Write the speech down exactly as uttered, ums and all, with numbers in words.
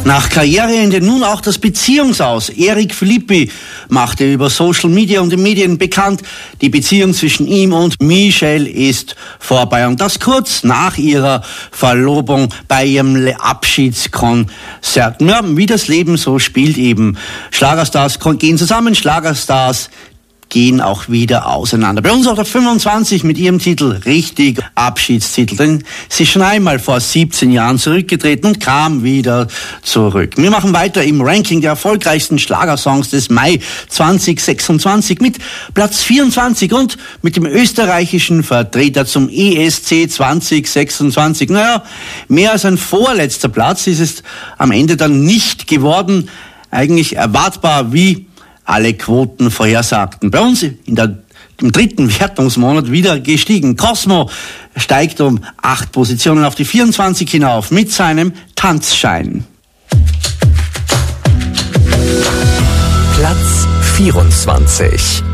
Nach Karriereende nun auch das Beziehungsaus. Eric Filippi machte über Social Media und die Medien bekannt, die Beziehung zwischen ihm und Michelle ist vorbei. Und das kurz nach ihrer Verlobung bei ihrem Abschiedskonzert. Ja, wie das Leben so spielt eben. Schlagerstars gehen zusammen, Schlagerstars gehen auch wieder auseinander. Bei uns auch der fünfundzwanzig mit ihrem Titel Richtig Abschiedstitel. Denn sie ist schon einmal vor siebzehn Jahren zurückgetreten und kam wieder zurück. Wir machen weiter im Ranking der erfolgreichsten Schlagersongs des Mai zwanzig sechsundzwanzig mit Platz vierundzwanzig und mit dem österreichischen Vertreter zum E S C zwanzig sechsundzwanzig. Naja, mehr als ein vorletzter Platz ist es am Ende dann nicht geworden. Eigentlich erwartbar, wie alle Quoten vorhersagten. Bei uns in der, im dritten Wertungsmonat wieder gestiegen. Cosmo steigt um acht Positionen auf die vierundzwanzig hinauf mit seinem Tanzschein. Platz vierundzwanzig.